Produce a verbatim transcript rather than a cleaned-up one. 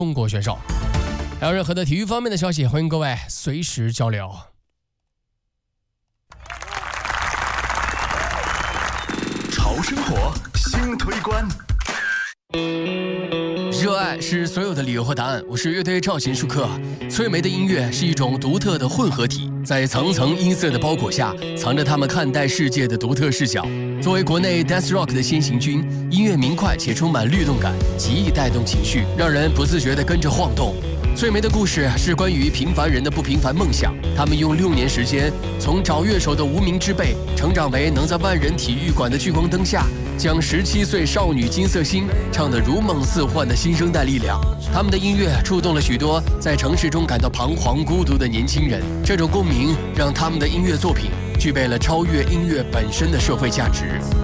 中国选手。还有任何的体育方面的消息，欢迎各位随时交流。 潮生活新推关， 热爱是所有的理由和答案。我是乐队赵贤舒克。崔梅的音乐是一种独特的混合体，在层层音色的包裹下，藏着他们看待世界的独特视角。作为国内 dance rock 的先行军，音乐明快且充满律动感，极易带动情绪，让人不自觉地跟着晃动。崔梅的故事是关于平凡人的不平凡梦想，他们用六年时间，从找乐手的无名之辈，成长为能在万人体育馆的聚光灯下，将十七岁少女金色心唱得如梦似幻的新生代力量。他们的音乐触动了许多在城市中感到彷徨孤独的年轻人，这种共鸣让他们的音乐作品具备了超越音乐本身的社会价值。